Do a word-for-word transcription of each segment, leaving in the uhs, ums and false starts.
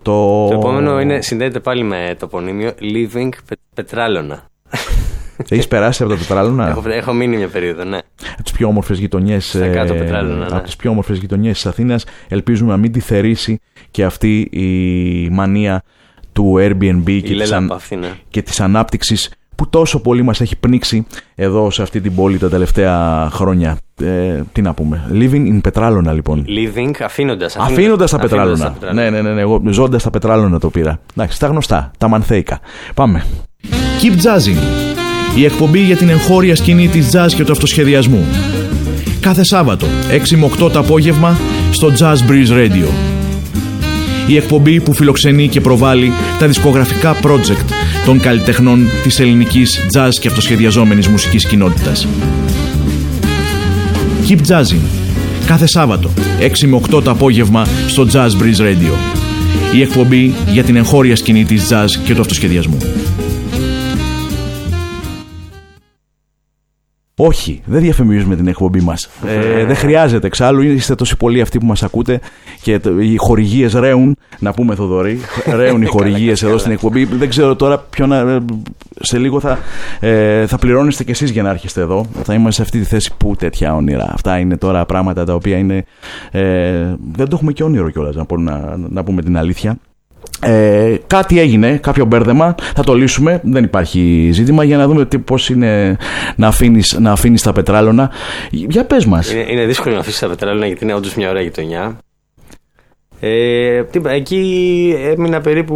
Το, το επόμενο είναι, συνδέεται πάλι με το πονίμιο Living Πετράλωνα. Έχεις περάσει από τα Πετράλωνα? Έχω, έχω μείνει μια περίοδο, ναι. Από τις πιο όμορφες γειτονιές, στα κάτω Πετράλωνα, ναι. Από τις πιο όμορφες γειτονιές της Αθήνας. Ελπίζουμε να μην τη θερήσει και αυτή η μανία του Airbnb και της, αν... ναι. και της ανάπτυξης που τόσο πολύ μας έχει πνίξει εδώ σε αυτή την πόλη τα τελευταία χρόνια. Ε, τι να πούμε. Living in Πετράλωνα, λοιπόν. Living, αφήνοντας. Αφήνοντας τα Πετράλωνα. Ναι, ναι, ναι, ναι, εγώ ζώντας τα Πετράλωνα το πήρα. Εντάξει, τα γνωστά, τα μανθέικα. Πάμε. Keep Jazzing. Η εκπομπή για την εγχώρια σκηνή της jazz και του αυτοσχεδιασμού. Κάθε Σάββατο, έξι με οκτώ το απόγευμα, στο Jazz Breeze Radio. Η εκπομπή που φιλοξενεί και προβάλλει τα δισκογραφικά project των καλλιτεχνών της ελληνικής jazz και αυτοσχεδιαζόμενης μουσικής κοινότητας. Keep Jazzing. Κάθε Σάββατο, έξι με οκτώ το απόγευμα, στο Jazz Breeze Radio. Η εκπομπή για την εγχώρια σκηνή της jazz και του αυτοσχεδιασμού. Όχι, δεν διαφημίζουμε την εκπομπή μας. Ε, δεν χρειάζεται εξάλλου, είστε τόσοι πολλοί αυτοί που μας ακούτε και οι χορηγίες ρέουν, να πούμε Θοδωρή, ρέουν οι χορηγίες εδώ στην εκπομπή. Δεν ξέρω τώρα ποιο να, σε λίγο θα, ε, θα πληρώνεστε κι εσείς για να έρχεστε εδώ. Θα είμαστε σε αυτή τη θέση που τέτοια όνειρα. Αυτά είναι τώρα πράγματα τα οποία είναι, ε, δεν το έχουμε και όνειρο κιόλας, να, να, να πούμε την αλήθεια. Ε, κάτι έγινε, κάποιο μπέρδεμα. Θα το λύσουμε, δεν υπάρχει ζήτημα. Για να δούμε τι, πώς είναι να αφήνεις, να αφήνεις τα Πετράλωνα. Για πες μας. Είναι, είναι δύσκολο να αφήσεις τα Πετράλωνα γιατί είναι όντως μια ωραία γειτονιά. ε, Εκεί έμεινα περίπου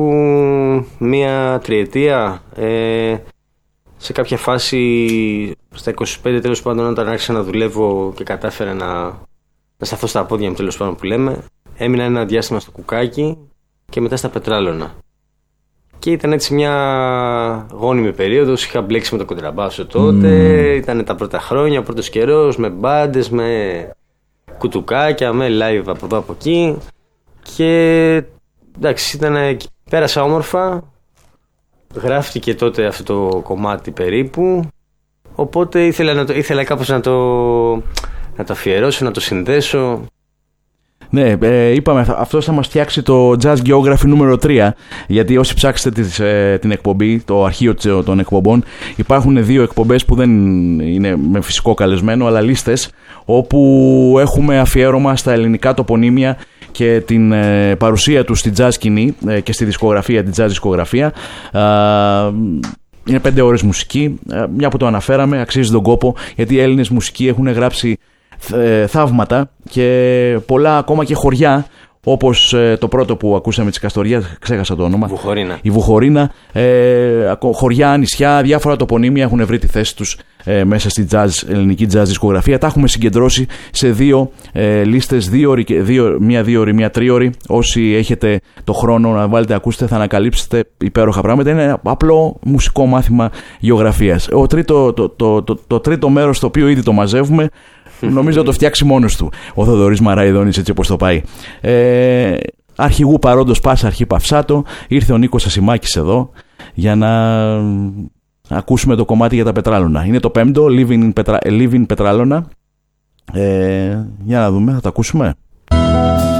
μια τριετία. ε, Σε κάποια φάση στα είκοσι πέντε τέλος πάντων, όταν άρχισα να δουλεύω και κατάφερα να, να σταθώ στα πόδια μου, τέλος πάντων που λέμε, έμεινα ένα διάστημα στο Κουκάκι και μετά στα Πετράλωνα. Και ήταν έτσι μια γόνιμη περίοδος. Είχα μπλέξει με το κοντραμπάσο τότε. Mm. Ήταν τα πρώτα χρόνια, ο πρώτος καιρός, με μπάντες, με κουτουκάκια, με live από εδώ από εκεί. Και εντάξει, ήταν, πέρασα όμορφα. Γράφτηκε τότε αυτό το κομμάτι περίπου. Οπότε ήθελα, να το, ήθελα κάπως να το, να το αφιερώσω, να το συνδέσω. Ναι, ε, είπαμε, αυτό θα μας φτιάξει το Jazz Geography νούμερο τρία, γιατί όσοι ψάξετε τις, ε, την εκπομπή, το αρχείο των εκπομπών, υπάρχουν δύο εκπομπές που δεν είναι με φυσικό καλεσμένο, αλλά λίστες, όπου έχουμε αφιέρωμα στα ελληνικά τοπονύμια και την ε, παρουσία του στη jazz σκηνή ε, και στη δισκογραφία, την jazz δισκογραφία. Ε, είναι πέντε ώρες μουσική, ε, μια που το αναφέραμε, αξίζει τον κόπο, γιατί οι Έλληνες μουσικοί έχουν γράψει θαύματα και πολλά ακόμα και χωριά, όπως ε, το πρώτο που ακούσαμε της Καστοριάς, ξέχασα το όνομα. Βουχορίνα. Η Βουχορίνα, ε, χωριά, νησιά, διάφορα τοπονύμια έχουν βρει τη θέση τους ε, μέσα στη jazz, ελληνική jazz δισκογραφία. Τα έχουμε συγκεντρώσει σε δύο ε, λίστες, δύο, δύο, μία δύο ώρη, μία τρίωρη. Όσοι έχετε το χρόνο να βάλετε ακούσετε, θα ανακαλύψετε υπέροχα πράγματα. Είναι ένα απλό μουσικό μάθημα γεωγραφίας. Ο τρίτο, το, το, το, το, το τρίτο μέρος, το οποίο ήδη το μαζεύουμε, νομίζω να το φτιάξει μόνος του ο Θοδωρής Μαραϊδόνης, έτσι όπως το πάει. Ε, αρχηγού παρόντος πάσα αρχή Παυσάτο, ήρθε ο Νίκος Ασημάκης εδώ για να ακούσουμε το κομμάτι για τα Πετράλωνα. Είναι το πέμπτο, Living in, Petra- Living Πετράλωνα. Ε, για να δούμε, θα το ακούσουμε.